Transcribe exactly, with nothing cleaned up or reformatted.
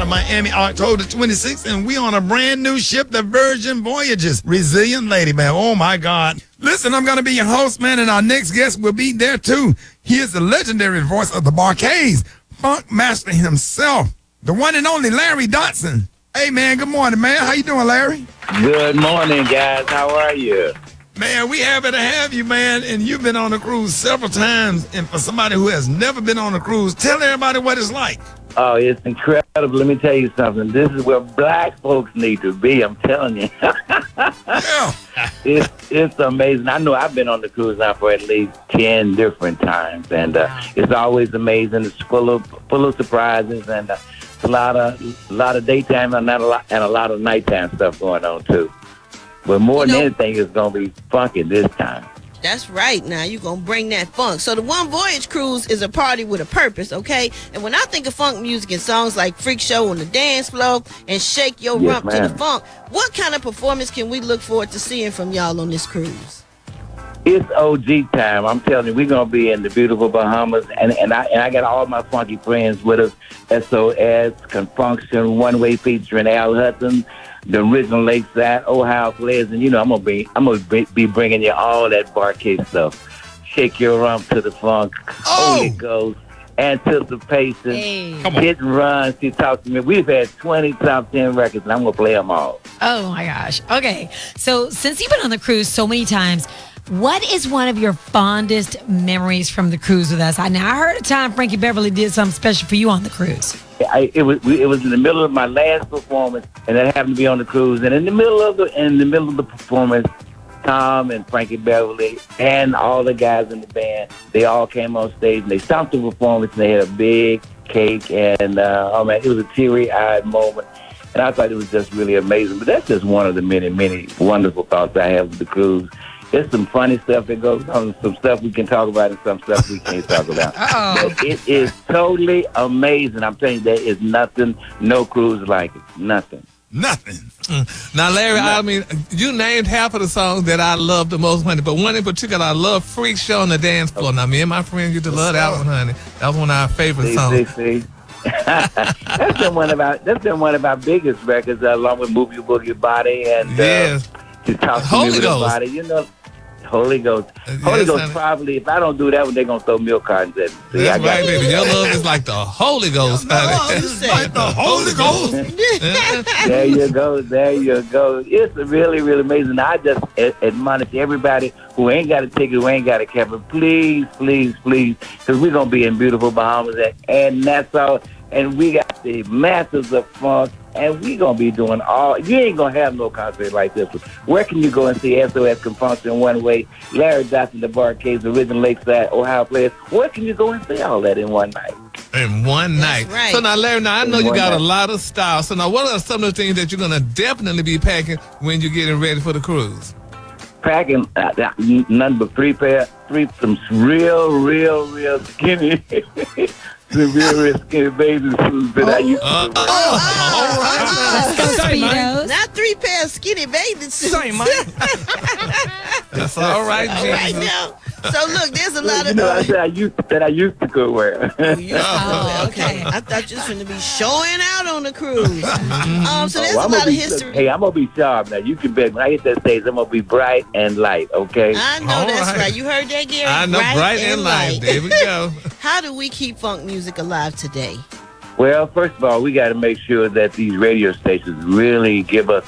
of Miami, October twenty-sixth, and we on a brand new ship, the Virgin Voyages. Resilient Lady, man. Oh, my God. Listen, I'm going to be your host, man, and our next guest will be there, too. He is the legendary voice of the Bar-Kays, funk master himself, the one and only Larry Dotson. Hey, man, good morning, man. How you doing, Larry? Good morning, guys. How are you? Man, we happy to have you, man, and you've been on a cruise several times, and for somebody who has never been on a cruise, tell everybody what it's like. Oh, it's incredible. Let me tell you something. This is where black folks need to be, I'm telling you. Yeah. It's, it's amazing. I know I've been on the cruise now for at least ten different times, and uh, it's always amazing. It's full of full of surprises, and uh, it's a lot of a lot of daytime and not a lot and a lot of nighttime stuff going on too. But more You than know- anything, it's gonna be funky this time. That's right. Now you're going to bring that funk. So the One Voyage Cruise is a party with a purpose, okay? And when I think of funk music and songs like Freak Show on the Dance Floor and Shake Your Yes, Rump to the ma'am. Funk, what kind of performance can we look forward to seeing from y'all on this cruise? It's O G time. I'm telling you, we're gonna be in the beautiful Bahamas, and, and I and I got all my funky friends with us. S O S, Confunction, One Way featuring Al Hudson, the original Lakeside, Ohio Players, and you know I'm gonna be I'm gonna be, be bringing you all that Bar-Kays stuff. Shake your rump to the funk, Oh! Holy Ghost, Anticipation, Hey. Come on. Hit and Run. See, talk to me. We've had twenty top ten records, and I'm gonna play them all. Oh my gosh. Okay. So since you've been on the cruise so many times, what is one of your fondest memories from the cruise with us? I now I heard a time Frankie Beverly did something special for you on the cruise. I, it was we, it was in the middle of my last performance, and that happened to be on the cruise. And in the middle of the in the middle of the performance, Tom and Frankie Beverly and all the guys in the band, they all came on stage and they stopped the performance and they had a big cake, and uh, oh man, it was a teary-eyed moment. And I thought it was just really amazing. But that's just one of the many, many wonderful thoughts I have with the cruise. There's some funny stuff that goes on, some stuff we can talk about and some stuff we can't talk about. Uh-oh. But it is totally amazing. I'm telling you, there is nothing, no cruise like it. Nothing. Nothing. Now, Larry, I mean, you named half of the songs that I love the most, honey, but one in particular, I love Freak Show on the Dance Floor. Now, me and my friends used to love that one, honey. That was one of our favorite See, songs. see, see. That's been one of our that's been one of our biggest records, uh, along with "Move Your Boogie Body" and uh, Yes. "To Talk to Holy Me With Your Ghost. Body." You know, Holy Ghost. Yes, Holy Ghost honey. probably. If I don't do that one, they're gonna throw milk cartons at me. See, That's I got right, baby. Your love is like the Holy Ghost, honey. you say? Like the Holy Ghost. There you go. There you go. It's really, really amazing. I just a- admonish everybody who ain't got a ticket, who ain't got a camera, please, please, please, because we're going to be in beautiful Bahamas and, and Nassau, and we got the Masters of Funk, and we're going to be doing all. You ain't going to have no concert like this one. Where can you go and see S O S, Confunction, One Way, Larry Dotson, the Bar-Kays, the original Lakeside, Ohio Players? Where can you go and see all that in one night? In one That's night. right. So now, Larry, now I In know you one got a night. lot of style. So now, what are some of the things that you're going to definitely be packing when you're getting ready for the cruise? Packing uh, uh, nothing but three pair, three some real, real, real skinny, some real, real skinny bathing suits that I used to Uh, wear. all right. Let's go Speedos. Not three pair of skinny bathing suits. Say, Mike. That's all right, All right Jesus. now. So look, there's a lot You of. know, I said I used that I used to go wear. You- Oh, okay. okay. I thought you was going to be showing out on the cruise. Um, so there's Oh, a I'm lot gonna of be, history. Hey, I'm gonna be sharp now. You can bet when I hit that stage, I'm gonna be bright and light. Okay. I know All that's right. right. You heard that, Gary? I know, bright, and light. There we go. How do we keep funk music alive today? Well, first of all, we got to make sure that these radio stations really give us